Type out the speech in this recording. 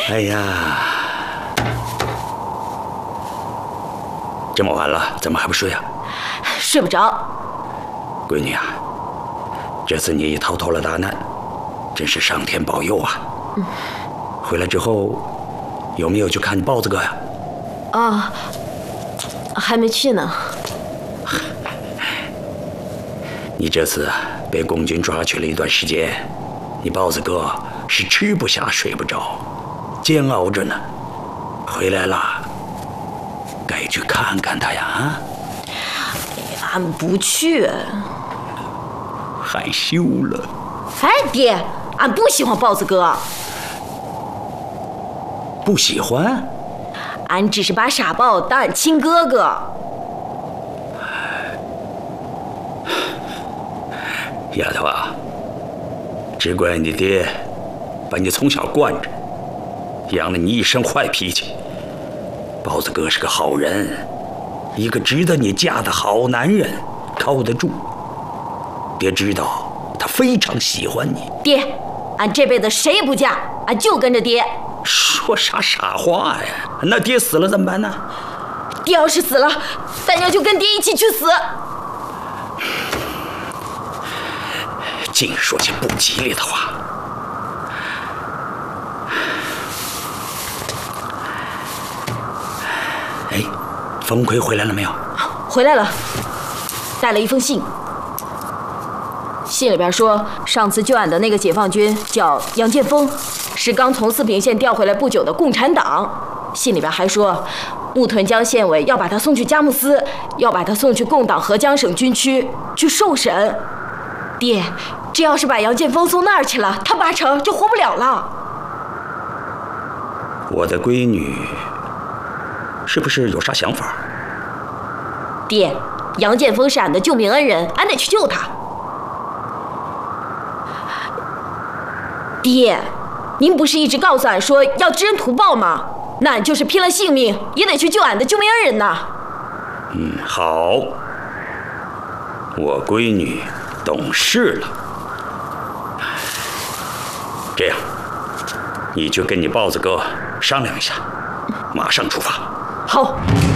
哎呀，这么晚了，怎么还不睡啊？ 睡不着。 闺女啊，这次你逃脱了大难，真是上天保佑啊！回来之后，有没有去看豹子哥呀？ 啊，还没去呢。 你这次被共军抓去了一段时间，你豹子哥是吃不下睡不着，煎熬着呢。回来了，该去看看他呀！啊， 俺不去。 害羞了。 哎，爹，俺不喜欢豹子哥。 不喜欢？ 俺只是把傻豹当俺亲哥哥。 丫头啊，只怪你爹把你从小惯着，养了你一身坏脾气。豹子哥是个好人，一个值得你嫁的好男人，靠得住。爹知道他非常喜欢你。 爹，俺这辈子谁也不嫁，俺就跟着爹。 说啥傻话呀？那爹死了怎么办呢？ 爹要是死了，咱娘就跟爹一起去死。 净说些不吉利的话。哎，冯奎回来了没有？ 回来了，带了一封信。信里边说，上次救俺的那个解放军叫杨建锋，是刚从四平县调回来不久的共产党。信里边还说，木屯江县委要把他送去佳木斯，要把他送去共党合江省军区去受审。爹，这要是把杨建锋送那儿去了，他八成就活不了了。 我的闺女是不是有啥想法？ 爹，杨建锋是俺的救命恩人，俺得去救他。爹，您不是一直告诉俺说要知恩图报吗？那俺就是拼了性命也得去救俺的救命恩人呐。 好，我闺女懂事了。这样，你去跟你豹子哥商量一下，马上出发。 好。